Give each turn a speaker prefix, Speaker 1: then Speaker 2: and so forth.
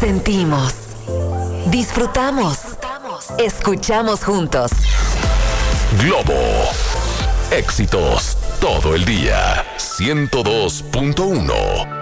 Speaker 1: Sentimos, disfrutamos, escuchamos juntos.
Speaker 2: Globo. Éxitos todo el día. 102.1.